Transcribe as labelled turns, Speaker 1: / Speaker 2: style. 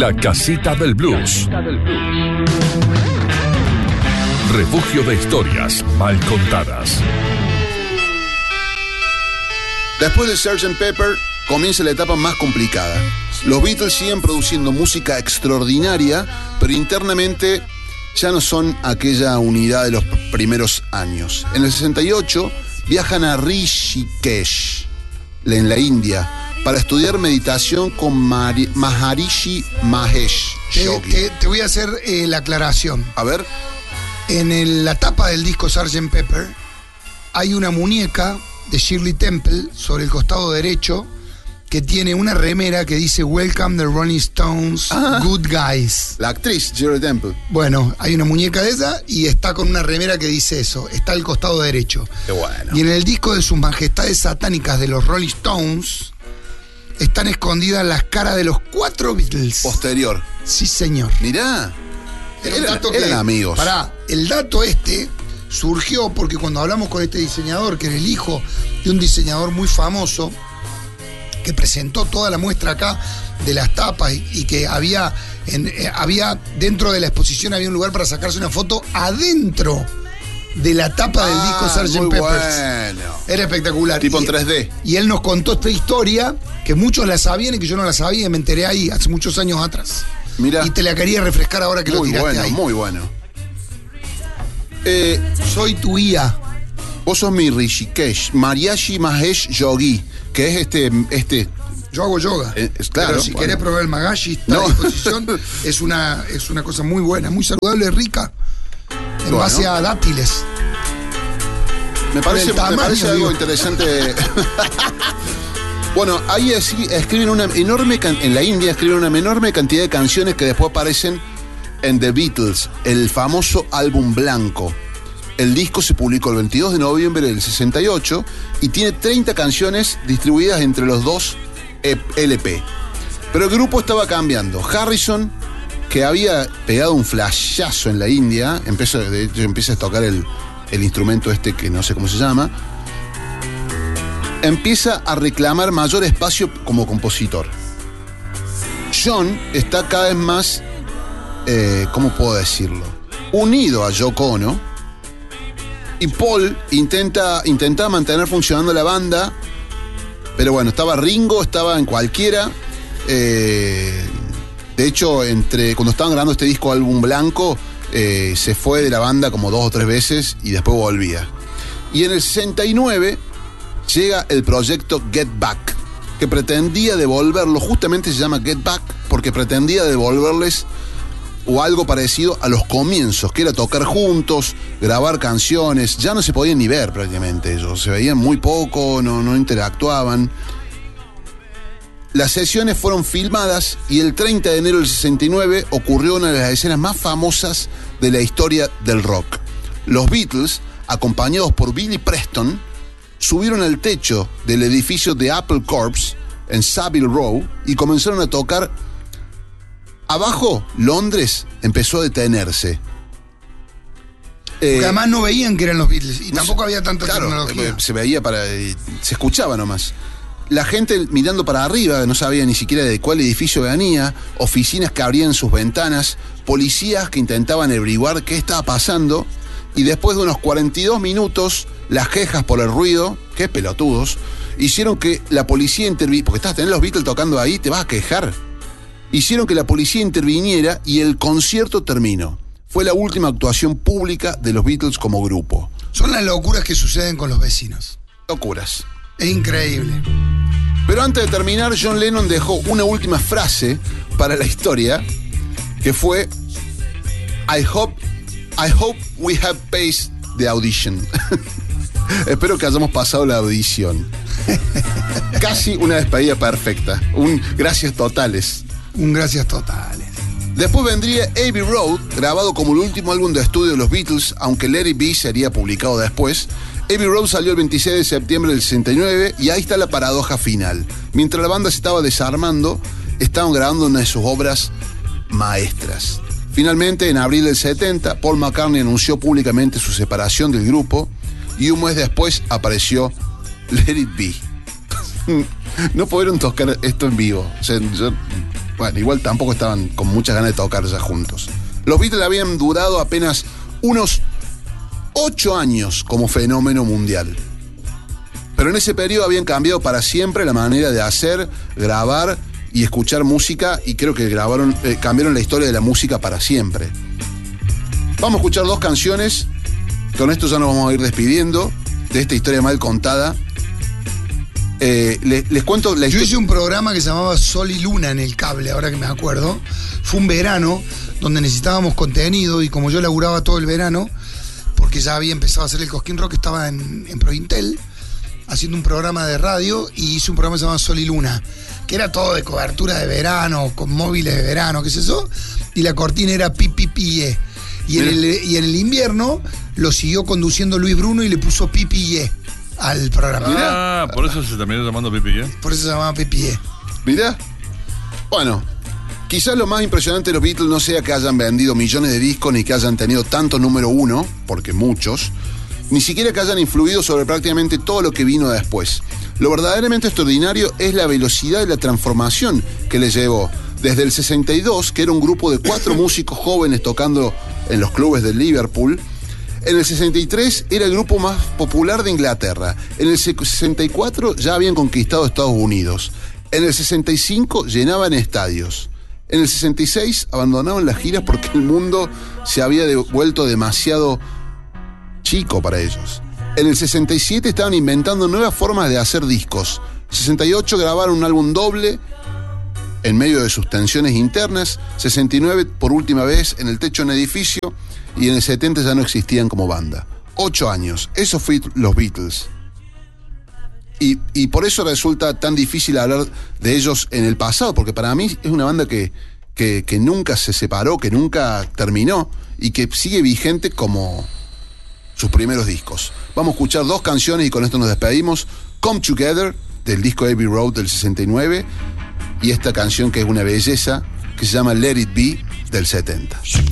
Speaker 1: La Casita del Blues. Refugio de historias mal contadas.
Speaker 2: Después de Sgt. Pepper comienza la etapa más complicada. Los Beatles siguen produciendo música extraordinaria, pero internamente ya no son aquella unidad de los primeros años. En el 68 viajan a Rishikesh, en la India, para estudiar meditación con Maharishi Mahesh Yogi.
Speaker 3: Te voy a hacer la aclaración.
Speaker 2: A ver.
Speaker 3: En la tapa del disco Sgt. Pepper hay una muñeca de Shirley Temple sobre el costado derecho que tiene una remera que dice Welcome the Rolling Stones, Good Guys.
Speaker 2: La actriz Shirley Temple.
Speaker 3: Bueno, hay una muñeca de esa y está con una remera que dice eso. Está al costado derecho.
Speaker 2: Qué bueno.
Speaker 3: Y en el disco de sus majestades satánicas de los Rolling Stones están escondidas las caras de los 4 Beatles.
Speaker 2: Posterior.
Speaker 3: Sí, señor.
Speaker 2: Mirá.
Speaker 3: Eran
Speaker 2: amigos.
Speaker 3: Pará, el dato surgió porque cuando hablamos con este diseñador, que era el hijo de un diseñador muy famoso, que presentó toda la muestra acá de las tapas y que había dentro de la exposición había un lugar para sacarse una foto adentro de la tapa del disco Sgt. Pepper.
Speaker 2: Bueno.
Speaker 3: Era espectacular.
Speaker 2: Tipo en 3D.
Speaker 3: Y él nos contó esta historia que muchos la sabían y que yo no la sabía y me enteré ahí hace muchos años atrás.
Speaker 2: Mirá.
Speaker 3: Y te la quería refrescar ahora que lo tiraste ahí.
Speaker 2: Muy bueno.
Speaker 3: Soy tu IA.
Speaker 2: Vos sos mi Rishikesh, Maharishi Mahesh Yogi, que es este.
Speaker 3: Yo hago yoga.
Speaker 2: Claro.
Speaker 3: Pero si querés probar el Magashi, está a disposición. Es una cosa muy buena, muy saludable, rica. En base a dátiles.
Speaker 2: Me parece algo interesante. Bueno, ahí escriben en la India escriben una enorme cantidad de canciones que después aparecen en The Beatles, el famoso álbum blanco. El disco se publicó el 22 de noviembre del 68 y tiene 30 canciones distribuidas entre los dos LP. Pero el grupo estaba cambiando. Harrison, que había pegado un flashazo en la India, empieza a tocar el instrumento que no sé cómo se llama, empieza a reclamar mayor espacio como compositor. John está cada vez más, ¿cómo puedo decirlo?, unido a Yoko Ono, y Paul intentaba mantener funcionando la banda, pero bueno, estaba Ringo, estaba en cualquiera. De hecho, cuando estaban grabando este disco álbum blanco, se fue de la banda como 2 o 3 veces y después volvía. Y en el 69 llega el proyecto Get Back, que pretendía devolverlo, justamente se llama Get Back, porque pretendía devolverles o algo parecido a los comienzos, que era tocar juntos, grabar canciones. Ya no se podían ni ver prácticamente ellos, se veían muy poco, no interactuaban. Las sesiones fueron filmadas y el 30 de enero del 69 ocurrió una de las escenas más famosas de la historia del rock. Los Beatles, acompañados por Billy Preston, subieron al techo del edificio de Apple Corps en Savile Row y comenzaron a tocar. Abajo, Londres empezó a detenerse.
Speaker 3: Porque además no veían que eran los Beatles y tampoco había tanta tecnología.
Speaker 2: Se veía se escuchaba nomás. La gente mirando para arriba, no sabía ni siquiera de cuál edificio venía, oficinas que abrían sus ventanas, policías que intentaban averiguar qué estaba pasando, y después de unos 42 minutos, las quejas por el ruido, qué pelotudos, hicieron que la policía interviniera, porque tenés los Beatles tocando ahí, te vas a quejar. Hicieron que la policía interviniera y el concierto terminó. Fue la última actuación pública de los Beatles como grupo.
Speaker 3: Son las locuras que suceden con los vecinos.
Speaker 2: Locuras.
Speaker 3: Es increíble.
Speaker 2: Pero antes de terminar, John Lennon dejó una última frase para la historia, que fue I hope we have passed the audition. Espero que hayamos pasado la audición. Casi una despedida perfecta. Gracias totales.
Speaker 3: Un gracias totales.
Speaker 2: Después vendría Abbey Road, grabado como el último álbum de estudio de los Beatles, aunque Let It Be sería publicado después. Abbey Road salió el 26 de septiembre del 69 y ahí está la paradoja final. Mientras la banda se estaba desarmando, estaban grabando una de sus obras maestras. Finalmente, en abril del 70, Paul McCartney anunció públicamente su separación del grupo y un mes después apareció Let It Be. No pudieron tocar esto en vivo. O sea, bueno, igual tampoco estaban con muchas ganas de tocar ya juntos. Los Beatles habían durado apenas unos 8 años como fenómeno mundial. Pero en ese periodo habían cambiado para siempre la manera de hacer, grabar y escuchar música, y creo que cambiaron la historia de la música para siempre. Vamos a escuchar 2 canciones. Con esto ya nos vamos a ir despidiendo de esta historia mal contada. Les cuento la historia.
Speaker 3: Yo hice un programa que se llamaba Sol y Luna en el cable, ahora que me acuerdo. Fue un verano donde necesitábamos contenido, y como yo laburaba todo el verano, porque ya había empezado a hacer el Cosquín Rock, estaba en Prointel haciendo un programa de radio, y hice un programa que se llamaba Sol y Luna, que era todo de cobertura de verano, con móviles de verano, qué es eso, y la cortina era Pipipie. Y en el invierno lo siguió conduciendo Luis Bruno y le puso Pipie al programa.
Speaker 4: Por eso se terminó llamando Pipie.
Speaker 3: Por eso se llamaba Pipie.
Speaker 2: Mirá. Bueno, quizás lo más impresionante de los Beatles no sea que hayan vendido millones de discos, ni que hayan tenido tantos número 1, porque muchos, ni siquiera que hayan influido sobre prácticamente todo lo que vino después. Lo verdaderamente extraordinario es la velocidad y la transformación que les llevó. Desde el 62, que era un grupo de 4 músicos jóvenes tocando en los clubes de Liverpool. En el 63 era el grupo más popular de Inglaterra. En el 64 ya habían conquistado Estados Unidos. En el 65 llenaban estadios. En el 66 abandonaban las giras porque el mundo se había vuelto demasiado chico para ellos. En el 67 estaban inventando nuevas formas de hacer discos. En el 68 grabaron un álbum doble en medio de sus tensiones internas. 69 por última vez en el techo de un edificio, y en el 70 ya no existían como banda. 8 años, eso fue los Beatles. Y por eso resulta tan difícil hablar de ellos en el pasado, porque para mí es una banda que nunca se separó, que nunca terminó, y que sigue vigente como sus primeros discos. Vamos a escuchar 2 canciones y con esto nos despedimos. Come Together, del disco Abbey Road del 69, y esta canción que es una belleza, que se llama Let It Be, del 70.